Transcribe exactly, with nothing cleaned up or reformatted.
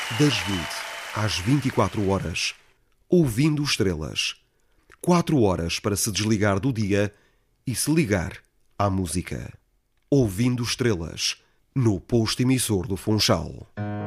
Das vinte às vinte e quatro horas, ouvindo estrelas. Quatro horas para se desligar do dia e se ligar à música. Ouvindo estrelas, no posto emissor do Funchal.